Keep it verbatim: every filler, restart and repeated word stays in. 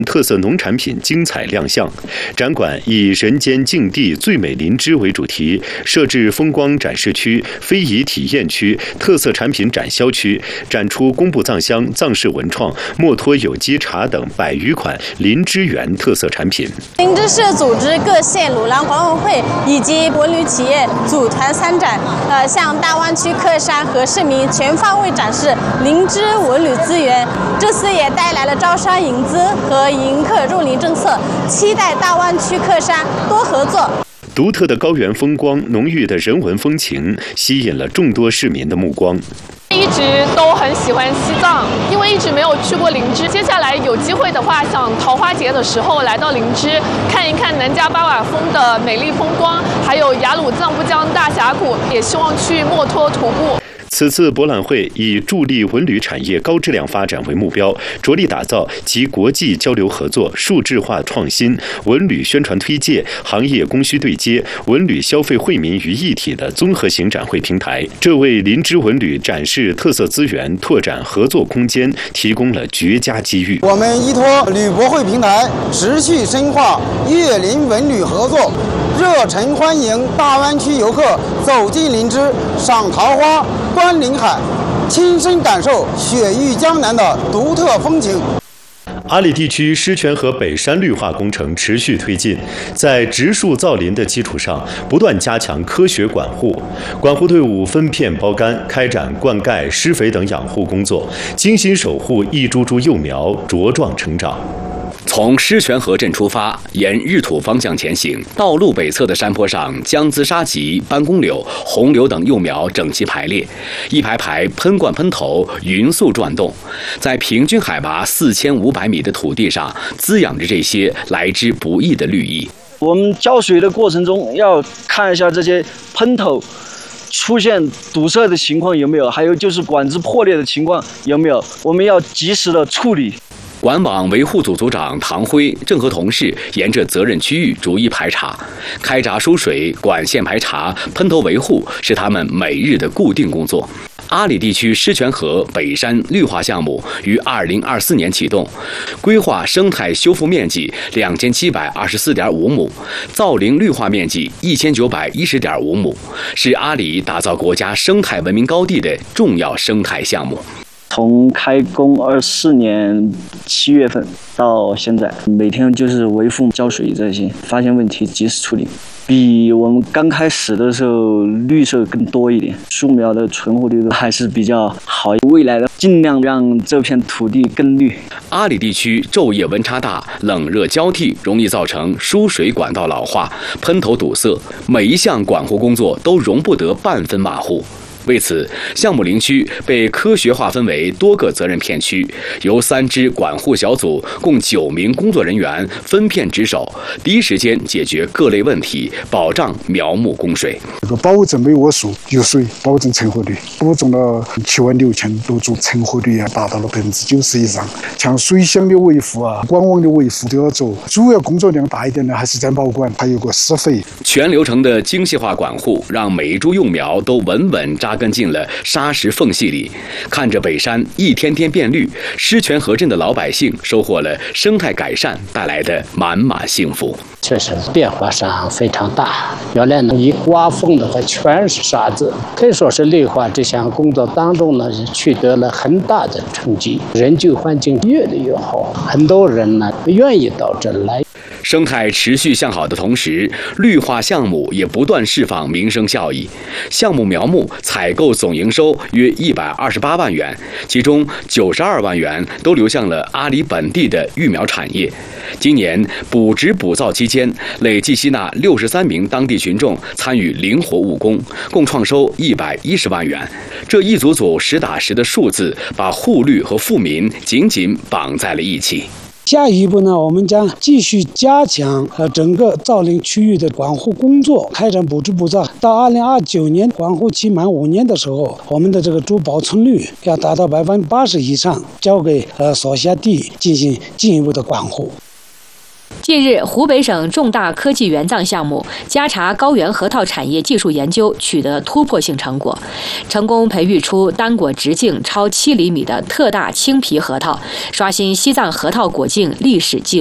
特色农产品精彩亮相。展馆以人间净地最美林芝为主题，设置风光展示区、非遗体验区、特色产品展销区，展出工部藏香、藏式文创、墨脱有机茶等百余款林芝园特色产品。 林芝市组织各县鲁朗管委会以及文旅企业组团参展，呃，向大湾区客商和市民全方位展示林芝文旅资源。这次也带来了招商引资和迎客入林政策，期待大湾区客商多合作。 独特的高原风光、浓郁的人文风情，吸引了众多市民的目光。 一直都很喜欢西藏，因为一直没有去过林芝。接下来有机会的话，想桃花节的时候来到林芝，看一看南迦巴瓦峰的美丽风光，还有雅鲁藏布江大峡谷，也希望去墨脱徒步。 此次博览会以助力文旅产业高质量发展为目标，着力打造集国际交流合作、数字化创新、文旅宣传推介、行业供需对接、文旅消费惠民于一体的综合型展会平台，这为林芝文旅展示特色资源、拓展合作空间提供了绝佳机遇。 我们依托旅博会平台，持续深化粤林文旅合作，热诚欢迎大湾区游客走进林芝，赏桃花、观林海，亲身感受雪域江南的独特风情。 阿里地区狮泉河北山绿化工程持续推进，在植树造林的基础上，不断加强科学管护。管护队伍分片包干，开展灌溉、施肥等养护工作，精心守护一株株幼苗茁壮成长。 从狮泉河镇出发，沿日土方向前行，道路北侧的山坡上，姜资沙棘、斑公柳、红柳等幼苗整齐排列，一排排喷灌喷头匀速转动，在平均海拔四千五百米的土地上，滋养着这些来之不易的绿意。 我们浇水的过程中，要看一下这些喷头出现堵塞的情况有没有，还有就是管子破裂的情况有没有，我们要及时的处理。 管网维护组组长唐辉正和同事沿着责任区域逐一排查，开闸输水、管线排查、喷头维护是他们每日的固定工作。阿里地区狮泉河北山绿化项目于二零二四年启动，规划生态修复面积两千七百二十四点五亩，造林绿化面积一千九百一十点五亩，是阿里打造国家生态文明高地的重要生态项目。 从开工二四年七月份到现在，每天就是维护、浇水这些，发现问题及时处理。比我们刚开始的时候绿色更多一点，树苗的存活率还是比较好。未来的尽量让这片土地更绿。 阿里地区昼夜温差大，冷热交替，容易造成输水管道老化、喷头堵塞，每一项管护工作都容不得半分马虎。为此，项目林区被科学划分为多个责任片区，由三支管护小组共九名工作人员分片值守，第一时间解决各类问题，保障苗木供水。 这个保证每窝树有水，保证成活率，播种了七万六千多株，成活率啊达到了百分之九十以上。像水乡的维护啊、管网的维护都要做，主要工作量大一点的还是在保管，还有个施肥。 全流程的精细化管护，让每一株幼苗都稳稳扎根进了沙石缝隙里。看着北山一天天变绿，狮泉河镇的老百姓收获了生态改善带来的满满幸福。 确实变化上非常大，原来呢一刮风的话全是沙子，可以说是绿化这项工作当中呢取得了很大的成绩，人居环境越来越好，很多人呢愿意到这来。 生态持续向好的同时，绿化项目也不断释放民生效益。项目苗木采购总营收约一百二十八万元，其中九十二万元都流向了阿里本地的育苗产业。今年补植补造期间，累计吸纳六十三名当地群众参与灵活务工，共创收一百一十万元。这一组组实打实的数字，把护绿和富民紧紧绑在了一起。 下一步呢，我们将继续加强呃整个造林区域的管护工作，开展补植补造。到二零二九年管护期满五年的时候，我们的这个株保存率要达到百分之八十以上，交给呃所辖地进行进一步的管护。 近日，湖北省重大科技援藏项目加查高原核桃产业技术研究取得突破性成果，成功培育出单果直径超七厘米的特大青皮核桃，刷新西藏核桃果径历史纪录。